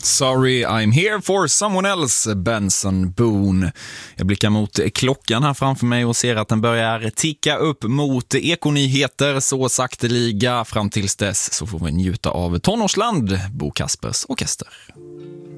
Sorry, I'm here for someone else, Benson Boone. Jag blickar mot klockan här framför mig och ser att den börjar ticka upp mot ekonyheter så sakteliga. Fram tills dess så får vi njuta av Tonårsland, Bo Kaspers Orkester.